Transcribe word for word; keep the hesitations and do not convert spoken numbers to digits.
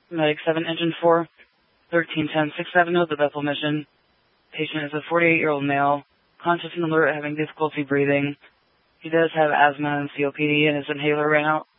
Medic seven, Engine four, thirteen ten sixth Avenue, the Bethel Mission. Patient is a forty-eight-year-old male, conscious and alert, having difficulty breathing. He does have asthma and C O P D, and his inhaler ran out.